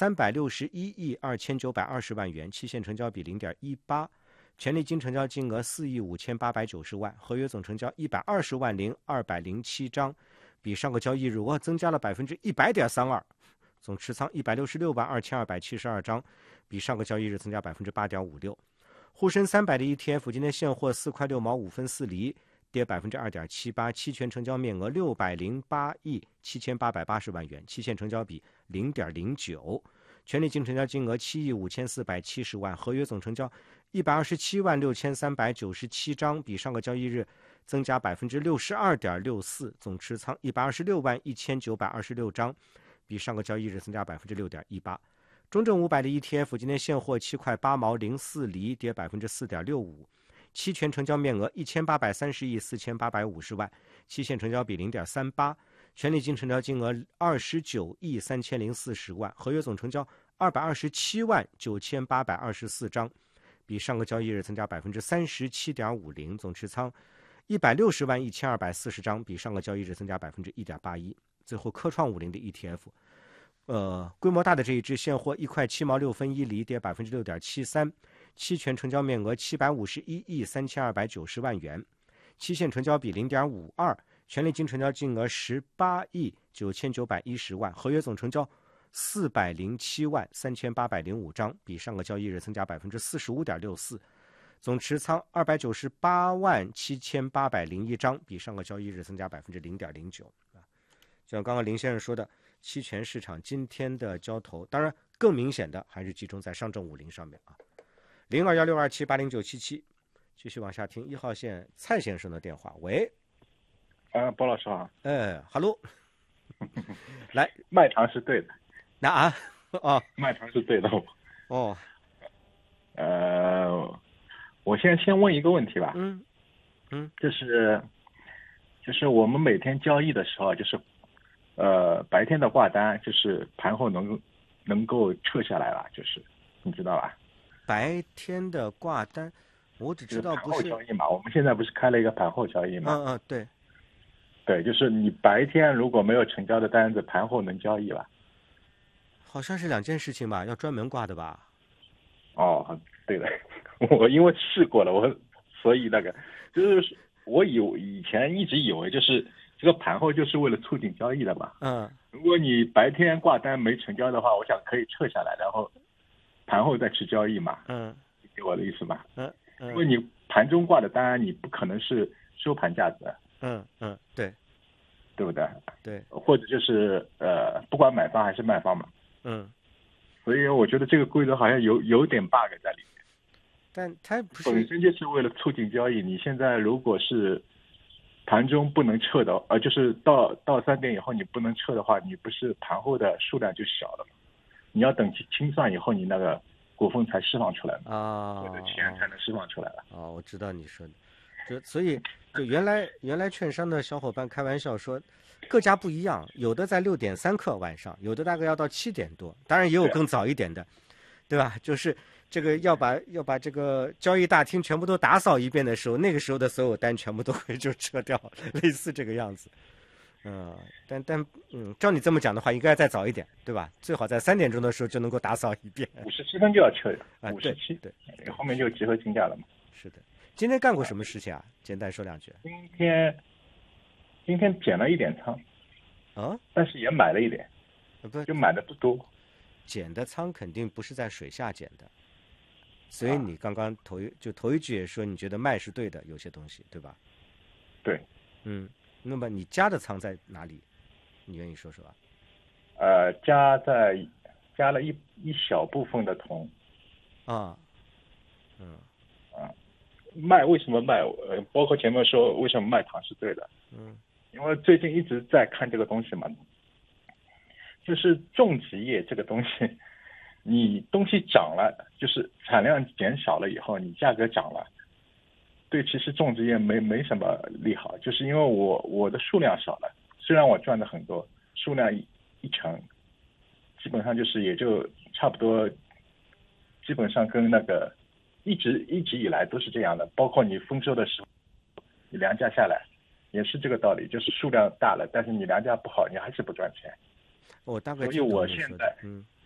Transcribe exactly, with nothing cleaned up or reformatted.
三百六十一亿二千九百二十万元，期限成交比零点一八。权利金成交金额四亿五千八百九十万，合约总成交一百二十万零二百零七张，比上个交易日我增加了百分之一百点三二。总持仓一百六十六万二千二百七十二张，比上个交易日增加百分之八点五六。沪深三百的 E T F 今天现货四块六毛五分四厘，跌百分之二点七八，期权成交面额六百零八亿七千八百八十万元，期限成交比零点零九。权利金成交金额七亿五千四百七十万，合约总成交一百二十七万六千三百九十七张，比上个交易日增加百分之六十二点六四。总持仓一百二十六万一千九百二十六张，比上个交易日增加百分之六点一八。中证五百的 E T F 今天现货七块八毛零四厘，跌百分之四点六五。期权成交面额一千八百三十亿四千八百五十万，期限成交比零点三八。权利金成交金额二十九亿三千零四十万，合约总成交二百二十七万九千八百二十四张，比上个交易日增加百分之三十七点五零。总持仓一百六十万一千二百四十张，比上个交易日增加百分之一点八一。最后，科创五零的 E T F， 呃，规模大的这一只现货一块七毛六分一厘，跌百分之六点七三，期权成交面额七百五十一亿三千二百九十万元，期限成交比零点五二。权利金成交金额十八亿九千九百一十万，合约总成交四百零七万三千八百零五张，比上个交易日增加百分之四十五点六四。总持仓二百九十八万七千八百零一张，比上个交易日增加百分之零点零九。就像刚刚林先生说的，期权市场今天的交投，当然更明显的还是集中在上证五零上面啊。零二幺六二七八零九七七，继续往下听一号线蔡先生的电话。喂。 啊，包老师好。 哎哈喽，来， 卖糖是对的。 那啊，哦， 卖糖是对的。 哦， 呃，我先先问一个问题吧。 嗯嗯， 就是就是我们每天交易的时候，就是呃白天的挂单，就是盘后能能够撤下来了，就是你知道吧？ 白天的挂单，我只知道不是盘后交易嘛。我们现在不是开了一个盘后交易嘛？ 嗯嗯，对。 对，就是你白天如果没有成交的单子，盘后能交易吧？ 好像是两件事情吧，要专门挂的吧？ 哦，对的，我因为试过了，我所以那个就是我以以前一直以为就是这个盘后就是为了促进交易的嘛。 嗯。 如果你白天挂单没成交的话，我想可以撤下来，然后盘后再去交易嘛。 嗯。 给我的意思嘛。 嗯嗯。 因为你盘中挂的单，你不可能是收盘价值。 嗯嗯，对， 对不对？ 对， 或者就是呃，不管买方还是卖方嘛。 嗯， 所以我觉得这个规则好像有有点 bug 在里面。 但它不是本身就是为了促进交易。你现在如果是盘中不能撤的，呃，就是到到三点以后你不能撤的话，你不是盘后的数量就小了吗？你要等清算以后，你那个股份才释放出来嘛， 啊， 我的钱才能释放出来了。 哦，我知道你说的。就所以，就原来原来券商的小伙伴开玩笑说，各家不一样，有的在六点三刻晚上，有的大概要到七点多，当然也有更早一点的，对吧？就是这个要把要把这个交易大厅全部都打扫一遍的时候，那个时候的所有单全部都会就撤掉，类似这个样子。嗯，但但嗯，照你这么讲的话，应该再早一点，对吧？最好在三点钟的时候就能够打扫一遍。 五十七分就要撤， 啊， 五十七， 对， 后面就集合竞价了嘛。 是的。今天干过什么事情啊？简单说两句。 今天，今天减了一点仓， 啊， 但是也买了一点， 不， 就买的不多。 减的仓肯定不是在水下减的，所以你刚刚头一就头一句也说你觉得卖是对的，有些东西对吧？ 对， 嗯，那么你加的仓在哪里？你愿意说说吧？ 呃，加在加了一一小部分的铜。 啊，嗯。 啊，卖为什么卖？呃，包括前面说为什么卖糖是对的。 嗯， 因为最近一直在看这个东西嘛，就是种植业这个东西，你东西涨了，就是产量减少了以后，你价格涨了，对，其实种植业没没什么利好，就是因为我我的数量少了，虽然我赚的很多，数量一一成，基本上就是也就差不多，基本上跟那个。一直一直以来都是这样的，包括你丰收的时候，你粮价下来，也是这个道理，就是数量大了，但是你粮价不好，你还是不赚钱。 我大概所以我现在， 嗯